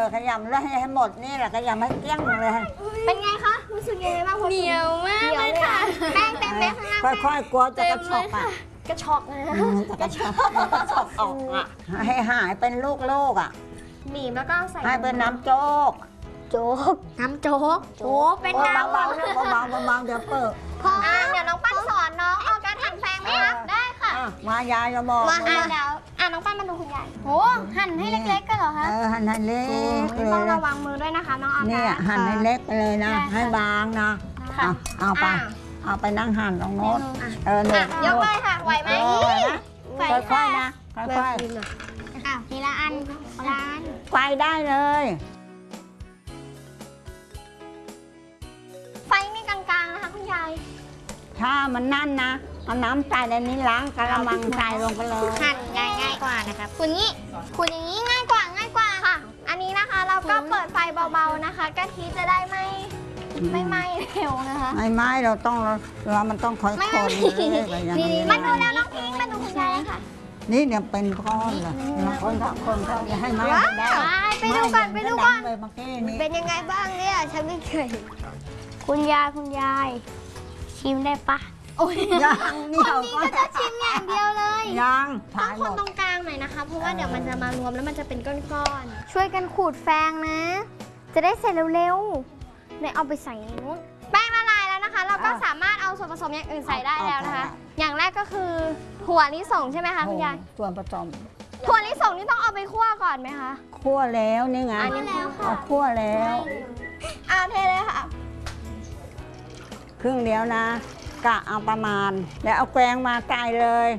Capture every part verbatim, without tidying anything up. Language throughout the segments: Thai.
ขยำแล้วให้หมดนี่แหละขยำให้เกลี้ยงเลยเป็นไงคะรู้สึกยังไงบ้างเหนียวมากเลยค่ะแป้งเต็มไหมข้างล่างค่อยๆกลัวจะกระชอกอ่ะกระชอกนะจะกระชอกกระชอกออกอ่ะให้หายเป็นลูกๆอ่ะหนีบแล้วก็ใส่ให้เป็นน้ำโจ๊กโจ๊กน้ำโจ๊กโจ๊กเป็นน้ำเบาๆเบาๆเบาๆเดี๋ยวเปิดพอเดี๋ยวน้องปั้นสอนน้องเอาการหั่นแฟงไหมคะได้ค่ะมายายจะบอกมาอ่ะเดี๋ยวอ่ะน้องปั้นมาดูคุณยายโหหั่นให้เล็กๆกันเหรอคะเออหั่นให้เล็กต้องระวังมือด้วยนะคะน้องออมนี่หั่นให้เล็กไปเลยนะให้บางนะเอาไปเอาไปนั่งหั่นตรงโน้นเออหนูยกเลยค่ะไหวไหมค่อยๆนะค่อยๆอ่ะทีละอันร้านไฟได้เลยไฟไม่กลางๆนะคะคุณยายถ้ามันนั่นนะเอาน้ำใส่ในนี้ล้างกระมังใส่ลงไปเลยหั่นง่ายง่ายกว่านะครับคุณนี่คุณอย่างนี้ง่ายกว่าง่ายกว่าค่ะอันนี้นะคะเราก็เปิดไฟเบาๆนะคะกะทิจะได้ไม่ไม่ไหม้เร็วนะคะไม่ไหม้เราต้องเรามันต้องค่อยๆคนเลยอย่างนี้มาดูแล้วน้องพิงมาดูคุณยายค่ะนี่เนี่ยเป็นก้อนเลยคนสองคนเขาจะให้ไหม้ได้ไปดูก่อนไปดูก่อนเป็นยังไงบ้างเนี่ยฉันไม่เคยคุณยายคุณยายชิมได้ปะโอ้ยยังนี่เราก็จะชิมอย่างเดียวเลยยังต้องคนตรงกลางหน่อยนะคะเพราะว่าเดี๋ยวมันจะมารวมแล้วมันจะเป็นก้อนๆช่วยกันขูดแฟงนะจะได้เสร็จเร็วๆเนี่ยเอาไปใส่ในนู้นแป้งละลายแล้วนะคะเราก็สามารถเอาส่วนผสมอย่างอื่นใส่ได้แล้วนะคะอย่างแรกก็คือถั่วลิสงใช่ไหมคะคุณยายส่วนผสมถั่วลิสงนี่ต้องเอาไปคั่วก่อนไหมคะคั่วแล้วนี่ไงอันนี้แล้วค่ะคั่วแล้วอ่าเทเลยค่ะครึ่งเดียวนะกะเอาประมาณแล้วเอาแกงมาใส่เลย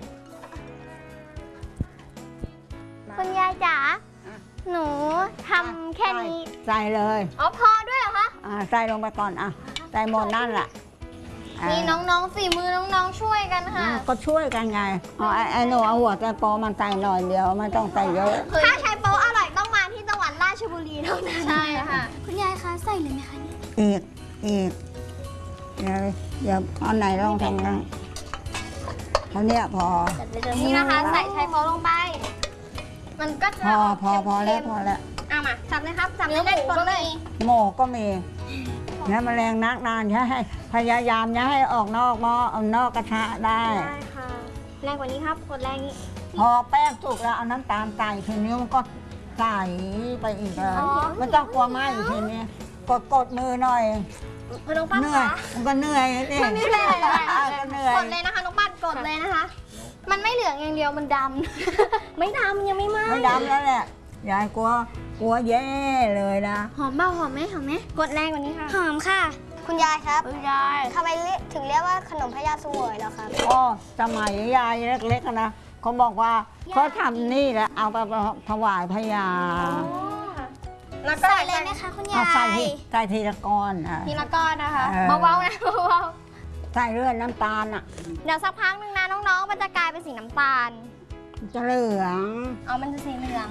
คุณยายจ๋าหนูทำแค่นี้ใส่เลยอ๋อพอด้วยเหรอคะอ่าใส่ลงไปก่อนอ่ะใส่หมดนั่นแหละนี่น้องๆฝีมือน้องๆช่วยกันค่ะก็ช่วยกันไงอ๋อไอ้หนูเอาหัวใจโปมันใส่หน่อยเดียวไม่ต้องใส่เยอะถ้าใช้โป๊อร่อยต้องมาที่จังหวัดราชบุรีเท่านั้นใช่ค่ะคุณยายคะใส่เลยไหมคะนี่อีกอีกเดี๋ยวเดี๋ยวเอาไหนลองทำกันเท่านี้พอนี่นะคะใส่ไชโป๊ลงไปมันก็จะพอพอพอแล้วพอแล้วเอามาจับเลยครับจับเนื้อหมูก็มีหมูก็มีเนื้อแมลงนักนานอย่าให้พยายามอย่าให้ออกนอกหม้อเอานอกกระทะได้ได้ค่ะแรงกว่านี้ครับกดแรงนี้พอแป้งสุกแล้วเอาน้ำตาลใส่ทีนี้มันก็ใส่ไปอีกเลยไม่ต้องกลัวไหม้ทีนี้กดกดมือหน่อยน้องปั้นเหนื่อยมันก็เหนื่อยนี่มันไม่เหนื่อยกดเลยนะคะน้องปั้นกดเลยนะคะมันไม่เหลืองอย่างเดียวมันดำไม่ดำยังไม่ไหม้ไม่ดำแล้วแหละยายกลัวกลัวแย่เลยนะหอมเบาหอมไหมหอมไหมกดแรงกว่านี้ค่ะหอมค่ะคุณยายครับคุณยายทำไมถึงเรียกว่าขนมพญาเสวยเหรอครับอ๋อสมัยยายเล็กๆนะเขาบอกว่าเขาทำนี่แหละเอาไปถวายพญาใส่เลยไหมคะคุณยายใส่ใส่ทีละก้อนทีละก้อนนะคะเบาๆนะเบาๆใส่เลือดน้ำตาลอ่ะเดี๋ยวสักพักหนึ่งนะน้องๆมันจะกลายเป็นสีน้ำตาลจะเหลืองเอามันจะสีเหลือง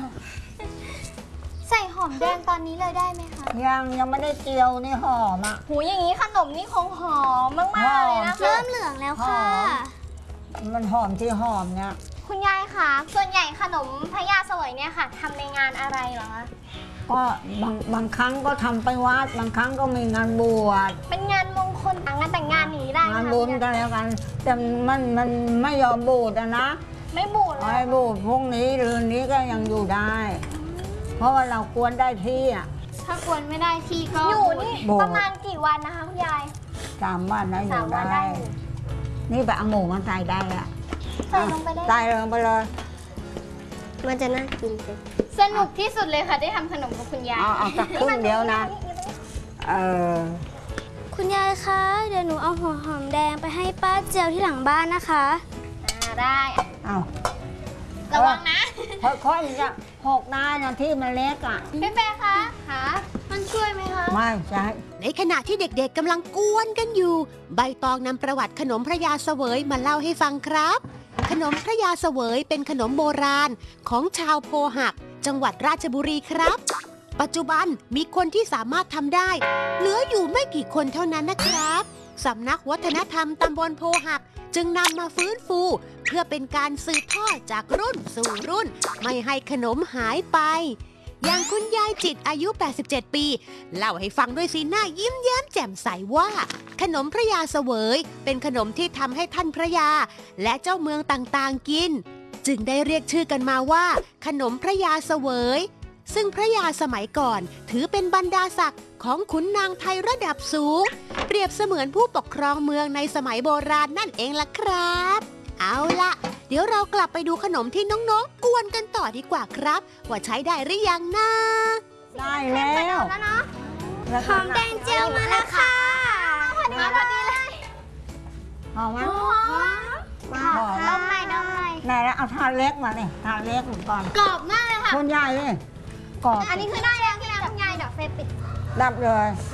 ใส่หอมแดงตอนนี้เลยได้ไหมคะยังยังไม่ได้เจียวนี่หอมอ่ะหูอย่างนี้ขนมนี่คงหอมมากๆเลยนะเริ่มเหลืองแล้วค่ะมันหอมที่หอมเนี่ยคุณยายคะส่วนใหญ่ขนมพญาเสวยเนี่ยค่ะทำในงานอะไรเหรอคะก็บางบางครั้งก็ทำไปวัดบางครั้งก็มีงานบวชเป็นงานมงคลงานแต่งงานนี้ได้งานบุญกันแล้วกันแต่มันมันไม่ยอมบูดนะไม่บูดไม่บูดพรุ่งนี้หรือนี้ก็ยังอยู่ได้เพราะว่าเรากวนได้ที่อ่ะถ้ากวนไม่ได้ที่ก็อยู่นี่ประมาณกี่วันนะคะคุณยายสามวันนะอยู่ได้นี่แบบเอาหมูมาใส่ได้อ่ะใส่ลงไปได้ใส่ลงไปเลยมันจะน่ากินสนุกที่สุดเลยค่ะได้ทำขนมกับคุณยายเอาเอาสักครึ่งเดียวนะเออคุณยายคะเดี๋ยวหนูเอาหัวหอมแดงไปให้ป้าเจียวที่หลังบ้านนะคะได้เอาระวังนะค่อยๆจะหกได้นะที่มันเล็กอ่ะพี่แปะคะคะมันช่วยไหมคะไม่ใช่ในขณะที่เด็กๆกำลังกวนกันอยู่ใบตองนำประวัติขนมพระยาเสวยมาเล่าให้ฟังครับขนมพระยาเสวยเป็นขนมโบราณของชาวโพหักจังหวัดราชบุรีครับปัจจุบันมีคนที่สามารถทำได้เหลืออยู่ไม่กี่คนเท่านั้นนะครับสำนักวัฒนธรรมตำบลโพหักจึงนำมาฟื้นฟูเพื่อเป็นการสืบทอดจากรุ่นสู่รุ่นไม่ให้ขนมหายไปอย่างคุณยายจิตอายุ แปดสิบเจ็ด ปีเล่าให้ฟังด้วยสีหน้ายิ้มแย้มแจ่มใสว่าขนมพระยาเสวยเป็นขนมที่ทำให้ท่านพระยาและเจ้าเมืองต่างๆกินจึงได้เรียกชื่อกันมาว่าขนมพระยาเสวยซึ่งพระยาสมัยก่อนถือเป็นบรรดาศักดิ์ของขุนนางไทยระดับสูงเปรียบเสมือนผู้ปกครองเมืองในสมัยโบราณนั่นเองล่ะครับเอาล่ะเดี๋ยวเรากลับไปดูขนมที่น้องๆกวนกันต่อดีกว่าครับว่าใช้ได้หรือยังนะได้แล้วแล้วเนาะหอมแดงเจียวมาแล้วค่ะพอดีพอดีเลยหอมไหมหอมหอมดมหน่อยดมหน่อยไหนแล้วเอาทานเล็กมาเนี่ยทานเล็กก่อนกรอบมากเลยค่ะคุณยายเลยกรอบอันนี้คือได้แล้วที่แล้วคุณยายเดี๋ยวเฟยปิดดับเลย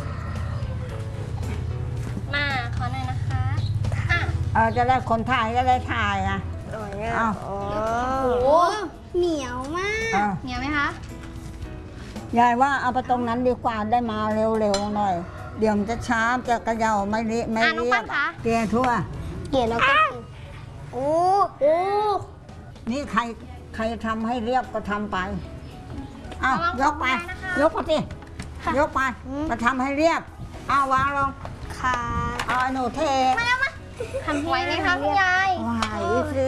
มาขอหน่อยนะคะอ่ะเออจะได้คนถ่ายจะได้ถ่ายอ่ะเอาโอ้โหเหนียวมากเอาเหนียวไหมคะยายว่าเอาไปตรงนั้นดีกว่าได้มาเร็วๆหน่อย เดี๋ยวมันจะช้าจะกระเยาไม่เรีไม่อ่ะน้องเรียปับงคะเกลียทั่วเกลี่ยแล้วก็โอ้โหนี่ใครใครทำให้เรียบก็ทำไปเอาระวังยกไปของได้นะคะยกไปสิยกไปมาทำให้เรียบเอาวางลงค่ะเอาไอ้หนูเทมาแล้วมาทำไว้ไหมคะคุณยายไหวสิ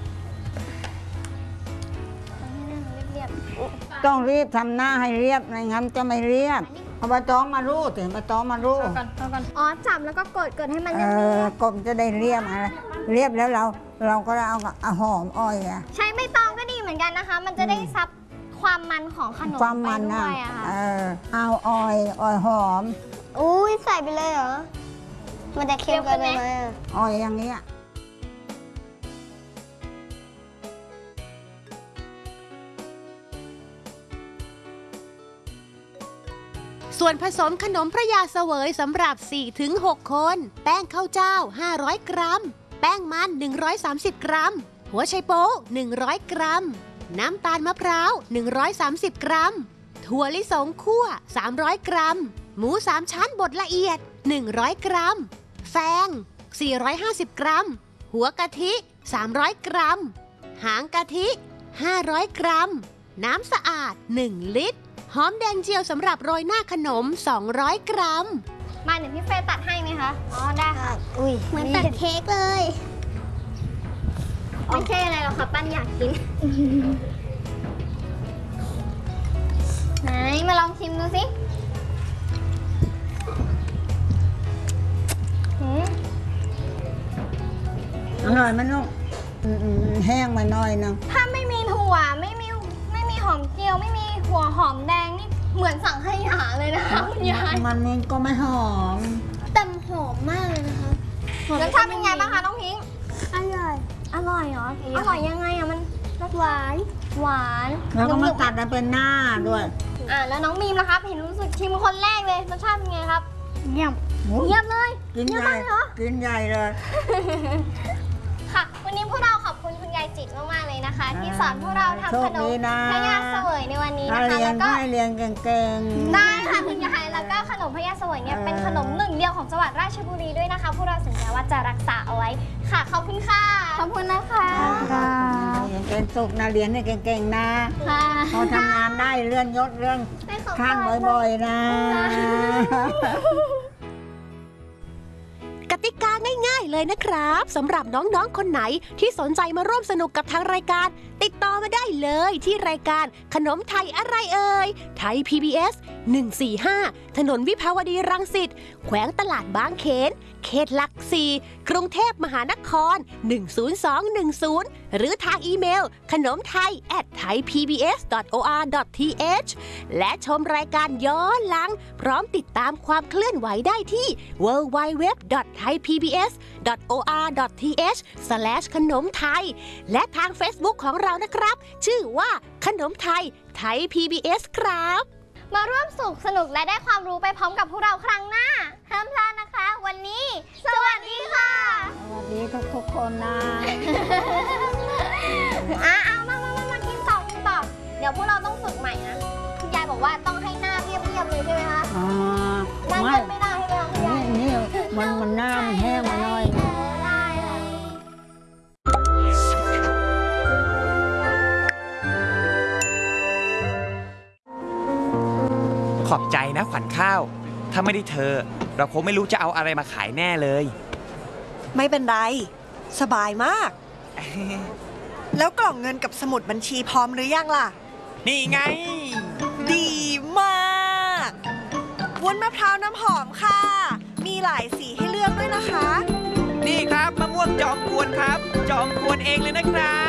เรียบต้องรีบทำหน้าให้เรียบไม่งั้นจะไม่เรียบเอาใบตองมารูดสิใบตองมารูดก่อนเอาก่อนอ๋อจับแล้วก็กดกดให้มันเอเรียบอกลมจะได้เรียบอะไรเรียบแล้วเราเราก็เอาเอาหอมอ้อยอะใช้ใบตองก็ดีเหมือนกันนะคะ มันจะได้ซับความมันของขนมความมันไปนะด้วยอะค่ะเออเอาอ้อยอ้อยหอมอุ้ยใส่ไปเลยเหรอ มันจะเค็มเกินไปไหมอ้อยอย่างเงี้ยส่วนผสมขนมพระยาเสวยสำหรับ สี่ถึงหก คน แป้งข้าวเจ้า ห้าร้อย กรัม แป้งมัน หนึ่งร้อยสามสิบ กรัม หัวไชโป๊ะ หนึ่งร้อย กรัม น้ำตาลมะพร้าว หนึ่งร้อยสามสิบ กรัม ถั่วลิสงคั่ว สามร้อย กรัม หมูสามชั้นบดละเอียด หนึ่งร้อย กรัม แฟง สี่ร้อยห้าสิบ กรัม หัวกะทิ สามร้อย กรัม หางกะทิ ห้าร้อย กรัม น้ำสะอาด หนึ่ง ลิตร หอมแดงเจียวสำหรับโรยหน้าขนม สองร้อย กรัมมาเดี๋ยวพี่เฟยตัดให้ไหมคะ อ๋อได้ค่ะ อุ้ยเหมือนตัดเค้กเลยไม่ใช่อะไรหรอกค่ะปั้นอยากกิน ไหนมาลองชิมดูสิหืมอร่อยไหมลูกอืมอืมแห้งมาหน่อยนึงถ้าไม่มีถั่วไม่มีไม่มีหอมเจียวไม่มีหัวหอมแดงนี่เหมือนสั่งขยะเลยนะคะคุณยายมันนี่ก็ไม่หอมแต่หอมมากเลยนะคะรสชาติเป็นไงบ้างคะน้องพิงค์อร่อย อร่อยเหรอ อร่อยยังไงอะมันหวาน หวานแล้วก็มาหนึบๆตัดให้เป็นหน้าด้วยอ่าแล้วน้องมีมนะครับ เห็นรู้สึกชิมคนแรกเลยรสชาติเป็นไงครับ เยี่ยมโอ้ยเยี่ยมเลยกินเยี่ยมใหญ่มากเลยเหรอกินใหญ่เลยค่ะ วันนี้พวกเราขอบคุณคุณยายจิตมากๆเลยนะคะ ที่สอนพวกเราทำขนโชคดีมนะพญาเสวยในวันนี้ถ้านะคะเรียแล้นวก็ก็ให้เรียนเก่งๆได้ค่ะคุณยายแล้วก็ขนมพญาเสวยเนี่ยเออเป็นขนมหนึ่งเดียวของจังหวัดราชบุรีด้วยนะคะ พวกเราสัญญาว่าจะรักษาเอาไว้ ค่ะ ขอบคุณค่ะ ขอบคุณนะคะอย่างเป็นสุขนะเรียนให้เก่งๆนะค่ะพอทำงานได้เลื่อนยศเลื่อนขั้นบ่อยๆนะกติกาง่ายๆเลยนะครับสำหรับน้องๆคนไหนที่สนใจมาร่วมสนุกกับทางรายการ ติดต่อมาได้เลยที่รายการขนมไทยอะไรเอ่ยไทย พี บี เอส หนึ่งสี่ห้า ถนนวิภาวดีรังสิตแขวงตลาดบางเขนเขตหลักสี่กรุงเทพมหานคร หนึ่งศูนย์สองหนึ่งศูนย์ หรือทางอีเมลขนมไทย แอท ไทยพีบีเอส ดอท โอ อาร์ ดอท ที เอช และชมรายการย้อนหลัง พร้อมติดตามความเคลื่อนไหวได้ที่ ดับเบิลยู ดับเบิลยู ดับเบิลยู ดอท ไทยพีบีเอส ดอท โอ อาร์ ดอท ที เอช สแลช ขนมไทย และทาง Facebook ของเรานะครับ ชื่อว่าขนมไทยไทย พี บี เอส ครับมาร่วมสุขสนุกและได้ความรู้ไปพร้อมกับพวกเราครั้งหน้า ห้ามพลาดนะคะ วันนี้ สวัสดีค่ะสวัสดีทุกๆคนนะอ่ะเอามามามามากินต่อกินต่อ เดี๋ยวพวกเราต้องฝึกใหม่นะ คุณยายบอกว่าต้องให้หน้าเรียบๆเลยใช่ไหมคะอ่าหน้าไม่เรียบไม่ได้ใช่ไหมคะคุณยายนี่นี่มันมันหน้ามันแห้งมาหน่อยเออได้ค่ะขอบใจนะขวัญข้าว ถ้าไม่ได้เธอ เราคงไม่รู้จะเอาอะไรมาขายแน่เลยไม่เป็นไร สบายมาก แล้วกล่องเงินกับสมุดบัญชีพร้อมหรือยังล่ะนี่ไงดีมากวุ้นมะพร้าวน้ำหอมค่ะ มีหลายสีให้เลือกด้วยนะคะนี่ครับมะม่วงจอมกวนครับ จอมกวนเองเลยนะครับ